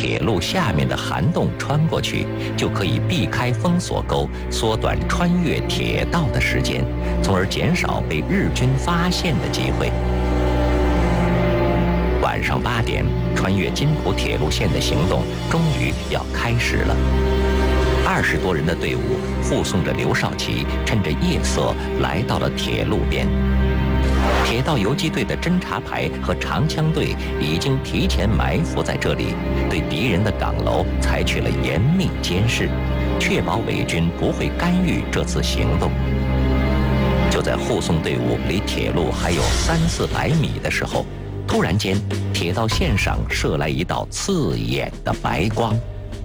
铁路下面的涵洞穿过去，就可以避开封锁沟，缩短穿越铁道的时间，从而减少被日军发现的机会。晚上8点，穿越津浦铁路线的行动终于要开始了。20多人的队伍护送着刘少奇，趁着夜色来到了铁路边。铁道游击队的侦察排和长枪队已经提前埋伏在这里，对敌人的岗楼采取了严密监视，确保伪军不会干预这次行动。就在护送队伍离铁路还有300-400米的时候，突然间，铁道线上射来一道刺眼的白光。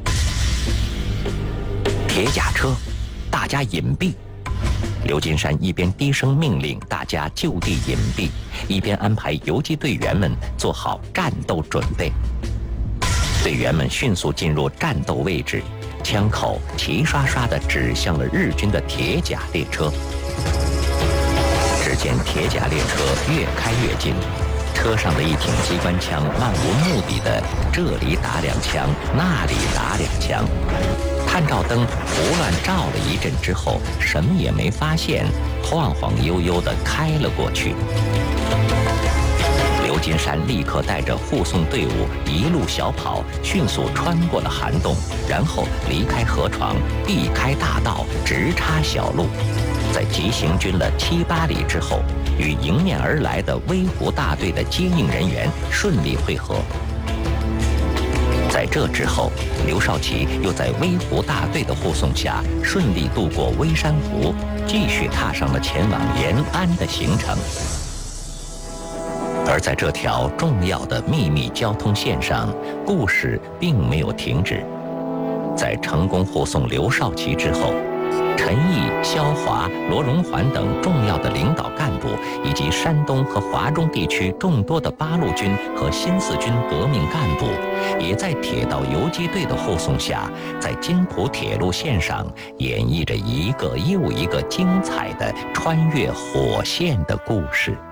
铁甲车，大家隐蔽！刘金山一边低声命令大家就地隐蔽，一边安排游击队员们做好战斗准备。队员们迅速进入战斗位置，枪口齐刷刷地指向了日军的铁甲列车。只见铁甲列车越开越近，车上的一挺机关枪漫无目的的这里打2枪，那里打2枪。探照灯胡乱照了一阵之后，什么也没发现，晃晃悠悠地开了过去。刘金山立刻带着护送队伍一路小跑，迅速穿过了涵洞，然后离开河床，避开大道，直插小路。在急行军了7-8里之后，与迎面而来的威湖大队的接应人员顺利会合。在这之后，刘少奇又在威湖大队的护送下，顺利渡过微山湖，继续踏上了前往延安的行程。而在这条重要的秘密交通线上，故事并没有停止。在成功护送刘少奇之后，陈毅、萧华、罗荣桓等重要的领导干部，以及山东和华中地区众多的八路军和新四军革命干部，也在铁道游击队的护送下，在津浦铁路线上演绎着一个又一个精彩的穿越火线的故事。